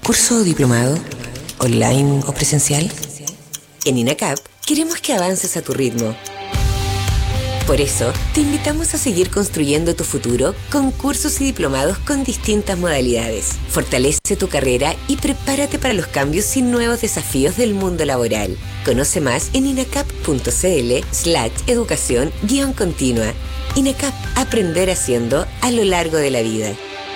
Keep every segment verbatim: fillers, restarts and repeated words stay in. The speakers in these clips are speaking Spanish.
¿Curso o diplomado? ¿Online o presencial? En INACAP queremos que avances a tu ritmo. Por eso, te invitamos a seguir construyendo tu futuro con cursos y diplomados con distintas modalidades. Fortalece tu carrera y prepárate para los cambios y nuevos desafíos del mundo laboral. Conoce más en inacap.cl slash educación guión continua. INACAP, aprender haciendo a lo largo de la vida.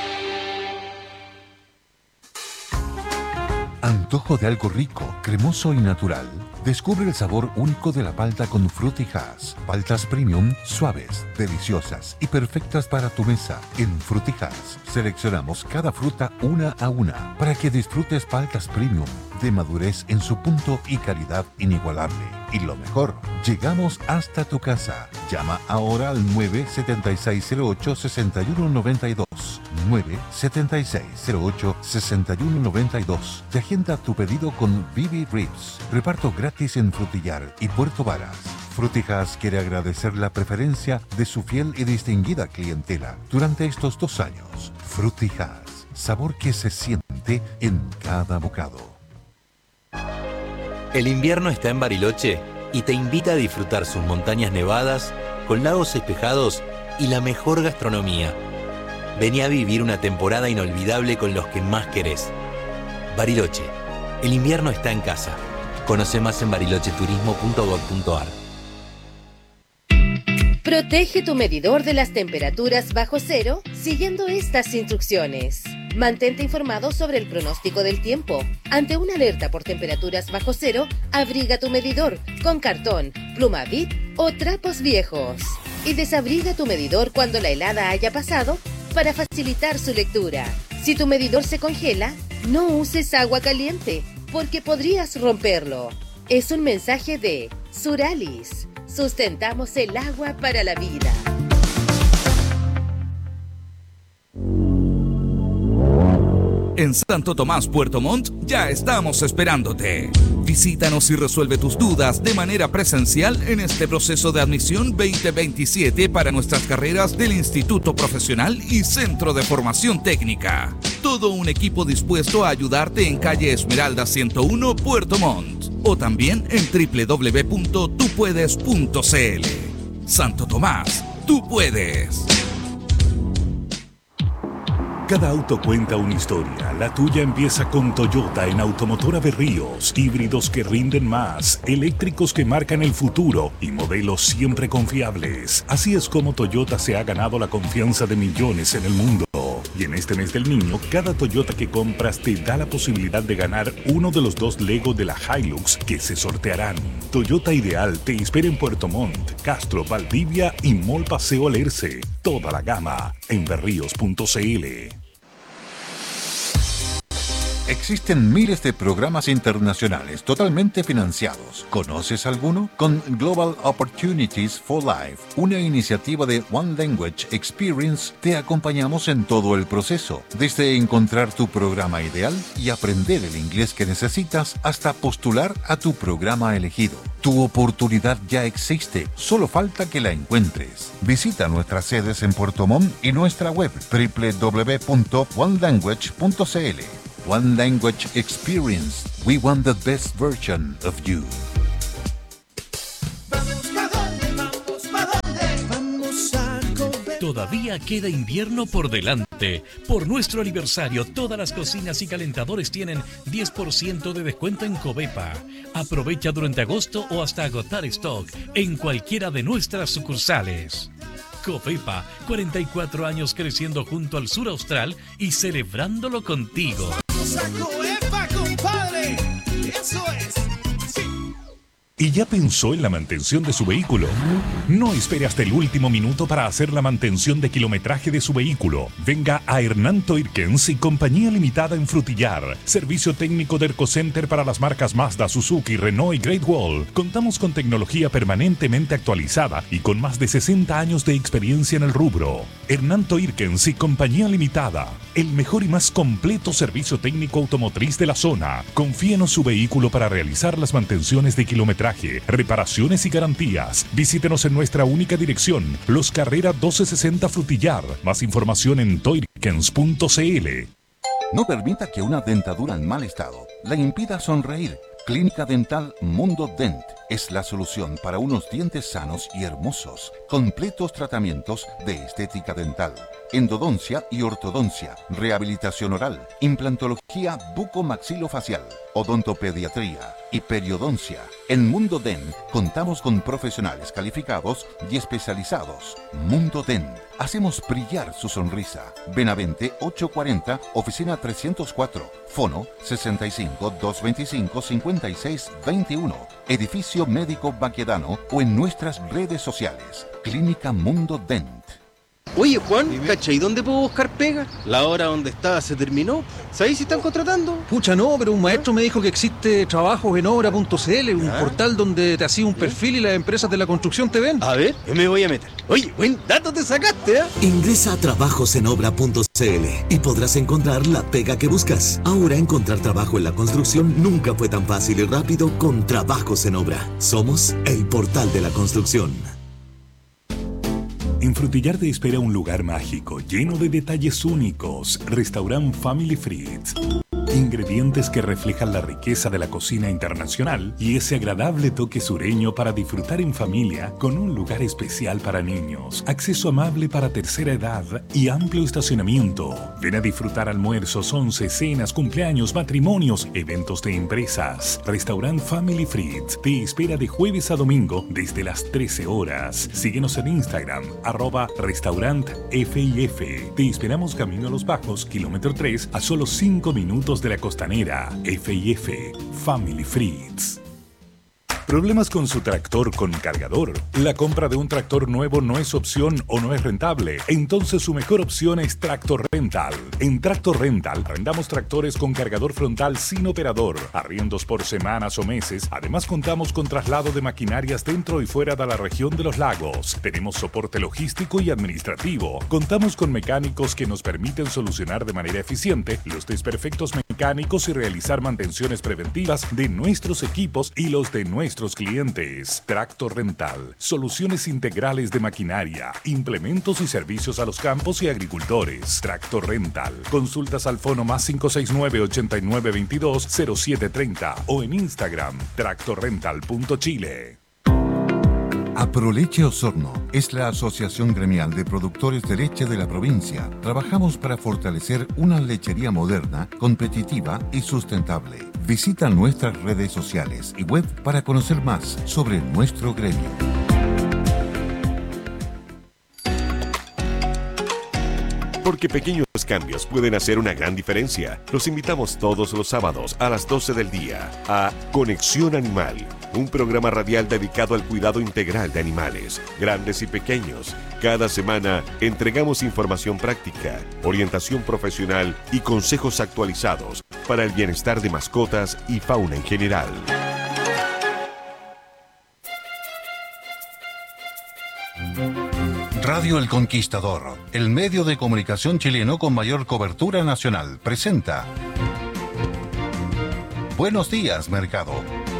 ¿Antojo de algo rico, cremoso y natural? Descubre el sabor único de la palta con Frutijas. Paltas premium, suaves, deliciosas y perfectas para tu mesa. En Frutijas seleccionamos cada fruta una a una para que disfrutes paltas premium de madurez en su punto y calidad inigualable. Y lo mejor, llegamos hasta tu casa. Llama ahora al nueve siete seis cero ocho seis uno nueve dos. nueve siete seis cero ocho seis uno nueve dos. Te agenda tu pedido con Vivi Ribs. Reparto gratis en Frutillar y Puerto Varas. Frutijas quiere agradecer la preferencia de su fiel y distinguida clientela durante estos dos años. Frutijas, sabor que se siente en cada bocado. El invierno está en Bariloche y te invita a disfrutar sus montañas nevadas, con lagos espejados y la mejor gastronomía. Vení a vivir una temporada inolvidable con los que más querés. Bariloche, el invierno está en casa. Conoce más en barilocheturismo punto gob punto ar. Protege tu medidor de las temperaturas bajo cero siguiendo estas instrucciones. Mantente informado sobre el pronóstico del tiempo. Ante una alerta por temperaturas bajo cero, abriga tu medidor con cartón, pluma bit o trapos viejos. Y desabriga tu medidor cuando la helada haya pasado para facilitar su lectura. Si tu medidor se congela, no uses agua caliente porque podrías romperlo. Es un mensaje de Suralis. Sustentamos el agua para la vida. En Santo Tomás, Puerto Montt, ya estamos esperándote. Visítanos y resuelve tus dudas de manera presencial en este proceso de admisión veinte veintisiete para nuestras carreras del Instituto Profesional y Centro de Formación Técnica. Todo un equipo dispuesto a ayudarte en calle Esmeralda ciento uno, Puerto Montt. O también en doble u doble u doble u punto tú puedes punto c l. Santo Tomás, tú puedes. Cada auto cuenta una historia. La tuya empieza con Toyota en Automotora Berríos. Híbridos que rinden más, eléctricos que marcan el futuro y modelos siempre confiables. Así es como Toyota se ha ganado la confianza de millones en el mundo. Y en este mes del niño, cada Toyota que compras te da la posibilidad de ganar uno de los dos Lego de la Hilux que se sortearán. Toyota Ideal te espera en Puerto Montt, Castro, Valdivia y Mall Paseo Alerce. Toda la gama en berríos punto c l. Existen miles de programas internacionales totalmente financiados. ¿Conoces alguno? Con Global Opportunities for Life, una iniciativa de One Language Experience, te acompañamos en todo el proceso, desde encontrar tu programa ideal y aprender el inglés que necesitas hasta postular a tu programa elegido. Tu oportunidad ya existe, solo falta que la encuentres. Visita nuestras sedes en Puerto Montt y nuestra web doble u doble u doble u punto one language punto c l. One Language Experience. We want the best version of you. Todavía queda invierno por delante. Por nuestro aniversario, todas las cocinas y calentadores tienen diez por ciento de descuento en Covepa. Aprovecha durante agosto o hasta agotar stock en cualquiera de nuestras sucursales. Covepa, cuarenta y cuatro años creciendo junto al sur austral y celebrándolo contigo. Covepa, compadre. Eso es. Sí. ¿Y ya pensó en la mantención de su vehículo? No espere hasta el último minuto para hacer la mantención de kilometraje de su vehículo. Venga a Hernán Toirkens y Compañía Limitada en Frutillar. Servicio técnico de Ercocenter para las marcas Mazda, Suzuki, Renault y Great Wall. Contamos con tecnología permanentemente actualizada y con más de sesenta años de experiencia en el rubro. Hernán Toirkens y Compañía Limitada. El mejor y más completo servicio técnico automotriz de la zona. Confíenos su vehículo para realizar las mantenciones de kilometraje, reparaciones y garantías. Visítenos en nuestra única dirección, Los Carrera doce sesenta Frutillar. Más información en toirkens punto c l. No permita que una dentadura en mal estado la impida sonreír. Clínica Dental Mundo Dent es la solución para unos dientes sanos y hermosos. Completos tratamientos de estética dental, endodoncia y ortodoncia, rehabilitación oral, implantología bucomaxilofacial, odontopediatría y periodoncia. En Mundo Dent contamos con profesionales calificados y especializados. Mundo Dent. Hacemos brillar su sonrisa. Benavente ochocientos cuarenta, oficina trescientos cuatro. Fono sesenta y cinco, doscientos veinticinco, cincuenta y seis veintiuno. Edificio Médico Baquedano o en nuestras redes sociales. Clínica Mundo Dent. Oye, Juan, ¿cachai? ¿Dónde puedo buscar pega? La hora donde estaba se terminó. ¿Sabéis si están contratando? Pucha, no, pero un maestro me dijo que existe trabajos en obra punto c l, un ¿Ah? portal donde te hacía un perfil y las empresas de la construcción te ven. A ver, yo me voy a meter. Oye, buen dato te sacaste, ¿eh? Ingresa a trabajos en obra punto c l y podrás encontrar la pega que buscas. Ahora encontrar trabajo en la construcción nunca fue tan fácil y rápido con Trabajos en Obra. Somos el portal de la construcción. En Frutillar te espera un lugar mágico, lleno de detalles únicos. Restaurant Family Fritz. Ingredientes que reflejan la riqueza de la cocina internacional y ese agradable toque sureño para disfrutar en familia con un lugar especial para niños, acceso amable para tercera edad y amplio estacionamiento. Ven a disfrutar almuerzos, once, cenas, cumpleaños, matrimonios, eventos de empresas. Restaurant Family Fritz te espera de jueves a domingo desde las trece horas. Síguenos en Instagram, arroba restaurant F I F. Te esperamos camino a Los Bajos, kilómetro tres, a solo cinco minutos de la Costanera. F I F Family Fritz. ¿Problemas con su tractor con cargador? ¿La compra de un tractor nuevo no es opción o no es rentable? Entonces su mejor opción es Tractor Rental. En Tractor Rental arrendamos tractores con cargador frontal sin operador, arriendos por semanas o meses. Además contamos con traslado de maquinarias dentro y fuera de la región de los lagos. Tenemos soporte logístico y administrativo. Contamos con mecánicos que nos permiten solucionar de manera eficiente los desperfectos mecánicos y realizar mantenciones preventivas de nuestros equipos y los de nuestros clientes. Tractor Rental, soluciones integrales de maquinaria, implementos y servicios a los campos y agricultores. Tractor Rental, consultas al fono más cinco seis nueve, ochenta y nueve veintidós, cero siete treinta o en Instagram, tractor rental punto chile. Aproleche Osorno es la asociación gremial de productores de leche de la provincia. Trabajamos para fortalecer una lechería moderna, competitiva y sustentable. Visita nuestras redes sociales y web para conocer más sobre nuestro gremio. Porque pequeños cambios pueden hacer una gran diferencia. Los invitamos todos los sábados a las doce del día a Conexión Animal, un programa radial dedicado al cuidado integral de animales, grandes y pequeños. Cada semana entregamos información práctica, orientación profesional y consejos actualizados para el bienestar de mascotas y fauna en general. Radio El Conquistador, el medio de comunicación chileno con mayor cobertura nacional, presenta Buenos Días, Mercado.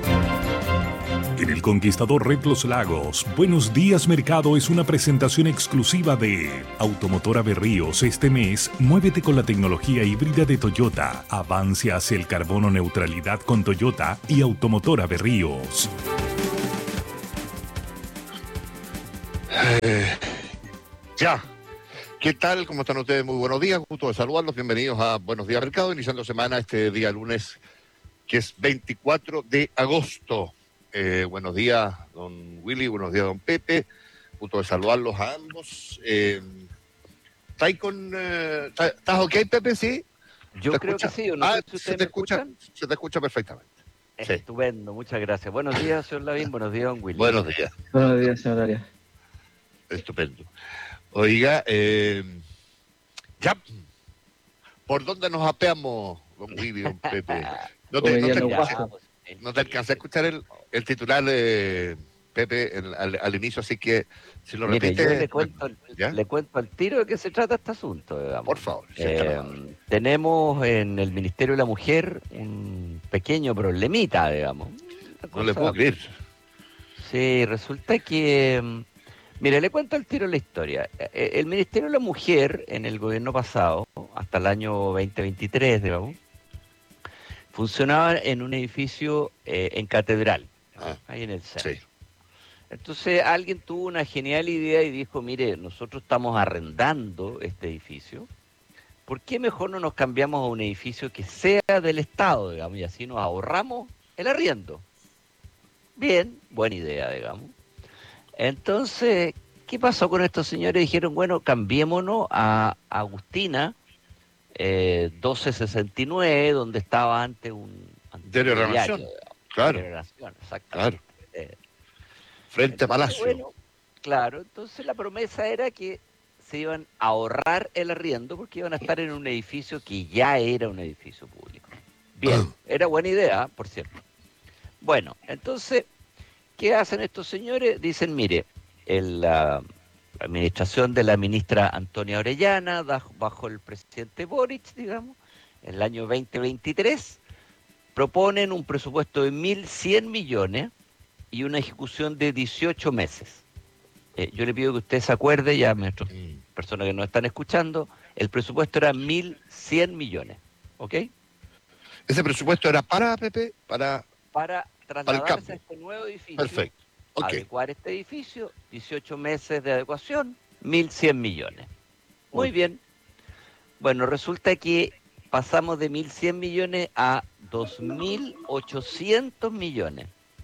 En El Conquistador Red Los Lagos, Buenos Días Mercado es una presentación exclusiva de Automotora Berríos. Este mes, muévete con la tecnología híbrida de Toyota. Avance hacia el carbono neutralidad con Toyota y Automotora Berríos. Eh, ya. ¿Qué tal? ¿Cómo están ustedes? Muy buenos días. Gusto de saludarlos. Bienvenidos a Buenos Días Mercado, iniciando semana este día lunes, que es veinticuatro de agosto. Eh, buenos días, don Willy. Buenos días, don Pepe. Gusto de saludarlos a ambos. Eh, ¿Estás con, eh, ¿Estás ok, Pepe? ¿Sí? Yo creo escucha? que sí. ¿O no ah, sé si ustedes se te me escucha, escuchan? se te escucha perfectamente. Sí. Estupendo, muchas gracias. Buenos días, señor Lavín. Buenos días, don Willy. Buenos días. Buenos días, señor Arias. Estupendo. Oiga, eh, ya, ¿por dónde nos apeamos, don Willy, don Pepe? No te, no te, alcancé, no te alcancé a escuchar el, el titular, eh, Pepe, el, al, al inicio, así que si lo Mire, repite... yo le cuento, le cuento al tiro de qué se trata este asunto, digamos. Por favor. Eh, tenemos en el Ministerio de la Mujer un pequeño problemita, digamos. No le puedo creer. Sí, resulta que Mire, le cuento al tiro la historia. El Ministerio de la Mujer, en el gobierno pasado, hasta el año veinte veintitrés, digamos, funcionaba en un edificio eh, en Catedral, ah, ahí en el centro. Sí. Entonces alguien tuvo una genial idea y dijo, mire, nosotros estamos arrendando este edificio, ¿por qué mejor no nos cambiamos a un edificio que sea del Estado, digamos, y así nos ahorramos el arriendo? Bien, buena idea, digamos. Entonces, ¿qué pasó con estos señores? Dijeron, bueno, cambiémonos a Agustina, eh, doce sesenta y nueve, donde estaba antes un... Diario de la Nación, claro. Diario de la Nación, exactamente. Claro. Eh, Frente a Palacio. Bueno, claro, entonces la promesa era que se iban a ahorrar el arriendo porque iban a estar en un edificio que ya era un edificio público. Bien, era buena idea, por cierto. Bueno, entonces... ¿Qué hacen estos señores? Dicen, mire, el, la administración de la ministra Antonia Orellana, bajo el presidente Boric, digamos, en el año veinte veintitrés, proponen un presupuesto de mil cien millones y una ejecución de dieciocho meses. Eh, yo le pido que usted se acuerde, ya nuestras personas que nos están escuchando, el presupuesto era mil cien millones, ¿ok? ¿Ese presupuesto era para, Pepe? Para... Para... trasladarse a este nuevo edificio, perfecto, okay. Adecuar este edificio, dieciocho meses de adecuación, mil cien millones. Muy bien. Bueno, resulta que pasamos de mil cien millones a dos mil ochocientos millones.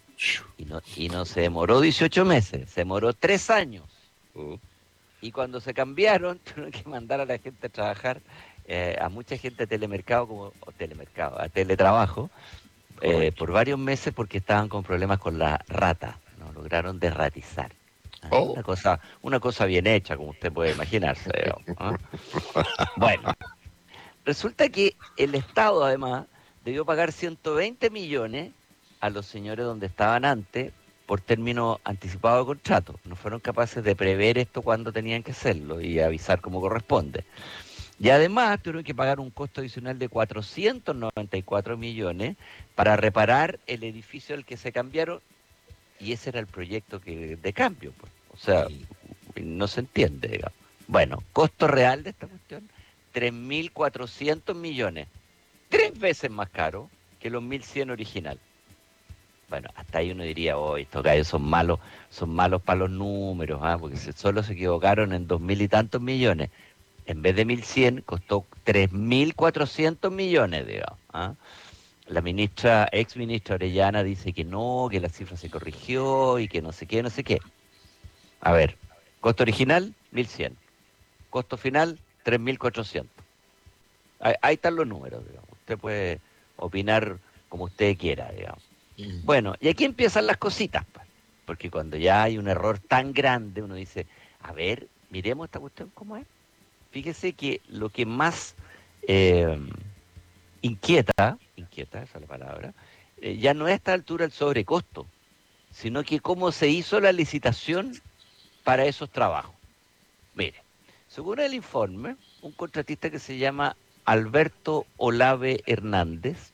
Y no, y no se demoró dieciocho meses, se demoró tres años. Uh. Y cuando se cambiaron, tuvieron que mandar a la gente a trabajar, eh, a mucha gente a telemercado, como o telemercado, a teletrabajo, Eh, por varios meses porque estaban con problemas con la rata, no lograron derratizar. Oh. Una cosa, una cosa bien hecha, como usted puede imaginarse. ¿no? Bueno, resulta que el Estado además debió pagar ciento veinte millones a los señores donde estaban antes por término anticipado de contrato. No fueron capaces de prever esto cuando tenían que hacerlo y avisar como corresponde. Y además tuvieron que pagar un costo adicional de cuatrocientos noventa y cuatro millones para reparar el edificio al que se cambiaron, y ese era el proyecto que, de cambio. Pues. O sea, no se entiende, digamos. Bueno, costo real de esta cuestión, tres mil cuatrocientos millones, tres veces más caro que los mil cien original. Bueno, hasta ahí uno diría, oh, estos gallos son malos, son malos para los números, ¿ah? Porque se, solo se equivocaron en dos mil y tantos millones. En vez de mil cien, costó tres mil cuatrocientos millones, digamos. ¿ah? La ministra, ex ministra Orellana dice que no, que la cifra se corrigió y que no sé qué, no sé qué. A ver, costo original, mil cien. Costo final, tres mil cuatrocientos. Ahí, ahí están los números, digamos. Usted puede opinar como usted quiera, digamos. Mm. Bueno, y aquí empiezan las cositas, pues, porque cuando ya hay un error tan grande, uno dice, a ver, miremos esta cuestión cómo es. Fíjese que lo que más eh, inquieta, inquieta, esa es la palabra, eh, ya no es a esta altura el sobrecosto, sino que cómo se hizo la licitación para esos trabajos. Mire, según el informe, un contratista que se llama Alberto Olave Hernández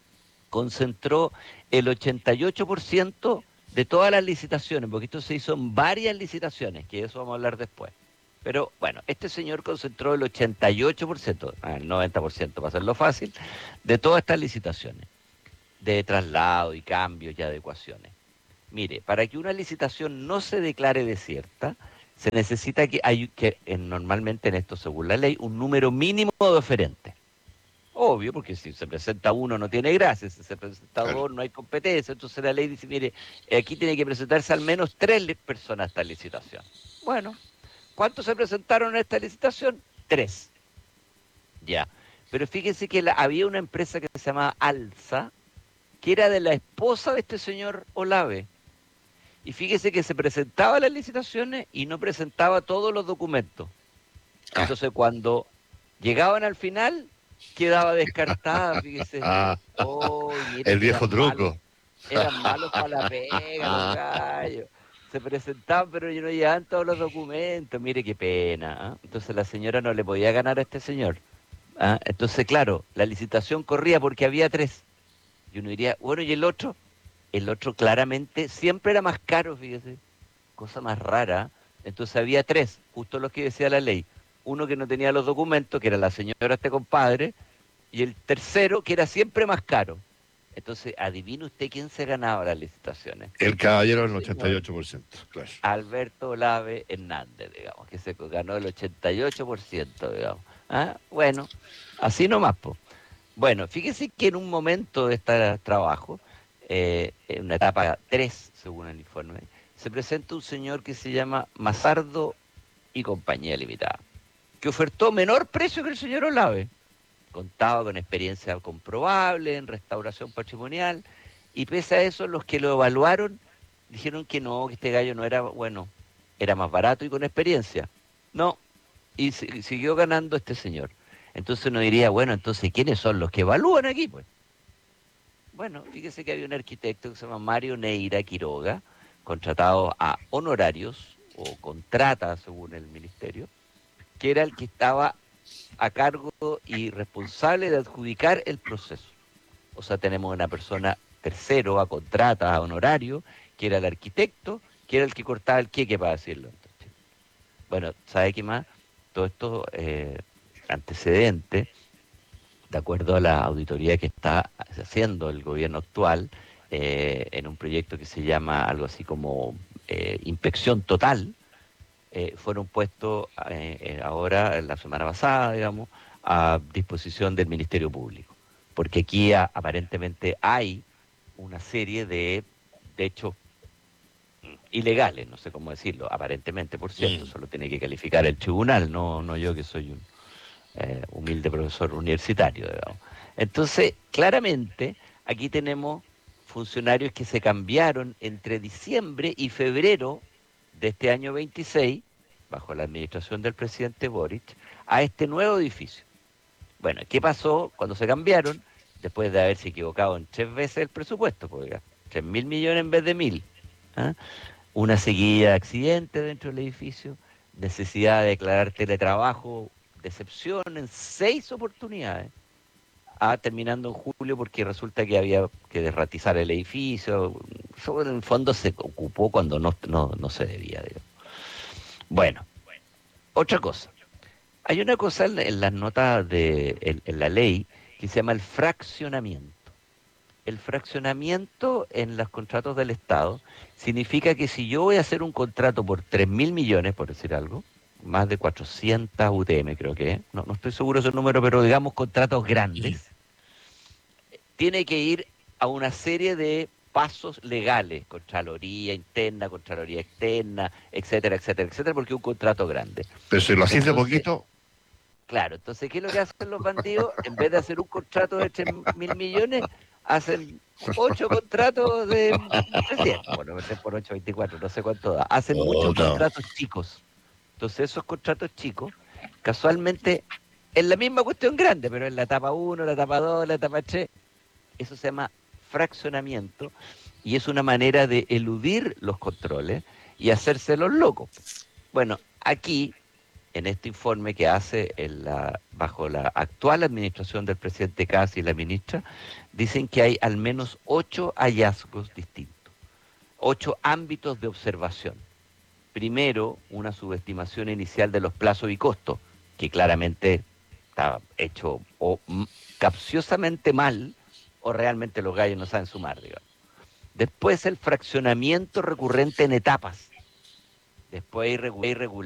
concentró el ochenta y ocho por ciento de todas las licitaciones, porque esto se hizo en varias licitaciones, que de eso vamos a hablar después. Pero bueno, este señor concentró el ochenta y ocho por ciento, el noventa por ciento para hacerlo fácil, de todas estas licitaciones, de traslado y cambios y adecuaciones. Mire, para que una licitación no se declare desierta, se necesita que hay que en, normalmente en esto, según la ley, un número mínimo de oferentes. Obvio, porque si se presenta uno no tiene gracia, si se presenta claro. dos no hay competencia, entonces la ley dice, mire, aquí tiene que presentarse al menos tres personas a esta licitación. Bueno, ¿cuántos se presentaron a esta licitación? Tres. Ya. Pero fíjense que la, había una empresa que se llamaba Alsa, que era de la esposa de este señor Olave. Y fíjese que se presentaba a las licitaciones y no presentaba todos los documentos. Ah. Entonces cuando llegaban al final, quedaba descartada, fíjese. Oh, mira, el viejo truco. Malos, eran malos para la pega, los gallos. Se presentaban, pero no llevaban todos los documentos. Mire qué pena. ¿eh? Entonces la señora no le podía ganar a este señor. ¿eh? Entonces, claro, la licitación corría porque había tres. Y uno diría, bueno, ¿y el otro? El otro claramente siempre era más caro, fíjese. Cosa más rara. Entonces había tres, justo los que decía la ley. Uno que no tenía los documentos, que era la señora este compadre, y el tercero que era siempre más caro. Entonces, adivine usted quién se ganaba las licitaciones. El caballero del ochenta y ocho por ciento, claro. Alberto Olave Hernández, digamos, que se ganó el ochenta y ocho por ciento, digamos. ¿Ah? Bueno, así nomás, po. Bueno, fíjese que en un momento de este trabajo, eh, en una etapa tres, según el informe, se presenta un señor que se llama Mazardo y Compañía Limitada, que ofertó menor precio que el señor Olave. Contaba con experiencia comprobable en restauración patrimonial, y pese a eso, los que lo evaluaron dijeron que no, que este gallo no era bueno, era más barato y con experiencia. No, y si- siguió ganando este señor. Entonces uno diría, bueno, entonces, ¿quiénes son los que evalúan aquí, pues? Bueno, fíjese que había un arquitecto que se llama Mario Neira Quiroga, contratado a honorarios o contrata, según el ministerio, que era el que estaba a cargo y responsable de adjudicar el proceso. O sea, tenemos una persona tercero a contrata, a honorario, que era el arquitecto, que era el que cortaba el queque, para decirlo. Bueno, ¿sabe qué más? Todo esto eh, antecedente, de acuerdo a la auditoría que está haciendo el gobierno actual, eh, en un proyecto que se llama algo así como eh, inspección total, eh, fueron puestos eh, eh, ahora, la semana pasada, digamos, a disposición del Ministerio Público. Porque aquí a- aparentemente hay una serie de, de hechos ilegales, no sé cómo decirlo, aparentemente, por cierto, solo tiene que calificar el tribunal, no, no yo que soy un eh, humilde profesor universitario, digamos. Entonces, claramente, aquí tenemos funcionarios que se cambiaron entre diciembre y febrero de este año veintiséis, bajo la administración del presidente Boric, a este nuevo edificio. Bueno, ¿qué pasó cuando se cambiaron? Después de haberse equivocado en tres veces el presupuesto, porque tres mil millones en vez de mil. ¿Ah? Una seguida de accidentes dentro del edificio, necesidad de declarar teletrabajo de excepción en seis oportunidades, ah, terminando en julio porque resulta que había que derratizar el edificio. Eso en el fondo se ocupó cuando no, no, no se debía, digamos. Bueno, otra cosa. Hay una cosa en, en las notas de en, en la ley que se llama el fraccionamiento. El fraccionamiento en los contratos del Estado significa que si yo voy a hacer un contrato por tres mil millones, por decir algo, más de cuatrocientas U T M creo que es, no, no estoy seguro de ese número, pero digamos contratos grandes, tiene que ir a una serie de pasos legales, Contraloría interna, Contraloría externa, etcétera, etcétera, etcétera, porque es un contrato grande. Pero si lo hacís de Entonces, poquito, Claro, entonces, ¿qué es lo que hacen los bandidos? En vez de hacer un contrato de tres mil millones, hacen ocho contratos de trescientos, bueno, por ocho, veinticuatro, no sé cuánto da. Hacen Oh, muchos no. contratos chicos. Entonces, esos contratos chicos, casualmente, es la misma cuestión grande, pero en la etapa uno, la etapa dos, la etapa tres, eso se llama fraccionamiento y es una manera de eludir los controles y hacerse los locos. Bueno, aquí, en este informe que hace en la, bajo la actual administración del presidente Kast y la ministra, dicen que hay al menos ocho hallazgos distintos, ocho ámbitos de observación. Primero, una subestimación inicial de los plazos y costos, que claramente está hecho o mm, capciosamente mal, o realmente los gallos no saben sumar, digamos. Después, el fraccionamiento recurrente en etapas. Después, irregu- irregular.